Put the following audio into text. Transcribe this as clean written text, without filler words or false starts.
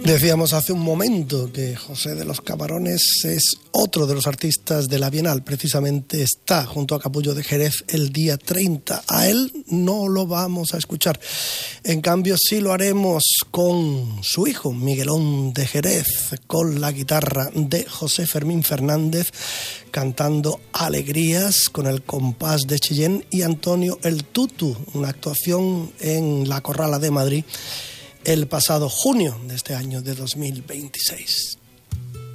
Decíamos hace un momento que José de los Camarones es otro de los artistas de la Bienal. Precisamente está junto a Capullo de Jerez el día 30. A él no lo vamos a escuchar. En cambio, sí lo haremos con su hijo, Miguelón de Jerez, con la guitarra de José Fermín Fernández, cantando Alegrías con el compás de Chillén, y Antonio el Tutu, una actuación en la Corrala de Madrid el pasado junio de este año de 2026.